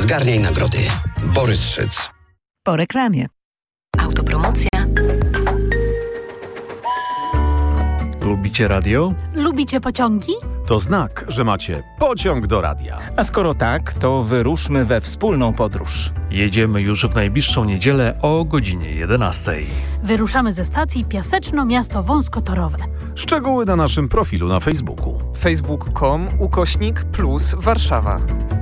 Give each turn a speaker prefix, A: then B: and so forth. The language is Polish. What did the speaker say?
A: Zgarniaj nagrody. Borys Szyc.
B: Po reklamie. Autopromocja.
C: Lubicie radio?
D: Lubicie pociągi?
C: To znak, że macie pociąg do radia.
E: A skoro tak, to wyruszmy we wspólną podróż.
C: Jedziemy już w najbliższą niedzielę o godzinie 11.
D: Wyruszamy ze stacji Piaseczno Miasto Wąskotorowe.
C: Szczegóły na naszym profilu na Facebooku.
F: facebook.com/Warszawa.